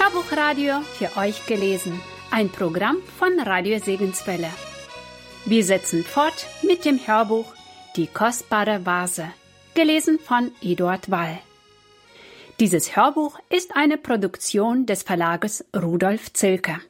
Hörbuchradio für euch gelesen. Ein Programm von Radio Segenswelle. Wir setzen fort mit dem Hörbuch Die kostbare Vase, gelesen von Eduard Wall. Dieses Hörbuch ist eine Produktion des Verlages Rudolf Zilke.